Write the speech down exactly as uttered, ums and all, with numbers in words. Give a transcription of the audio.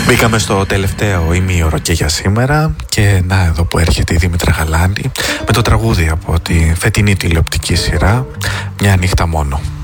Μπήκαμε στο τελευταίο ημίωρο και για σήμερα και να εδώ που έρχεται η Δήμητρα Γαλάνη με το τραγούδι από τη φετινή τηλεοπτική σειρά «Μια νύχτα μόνο».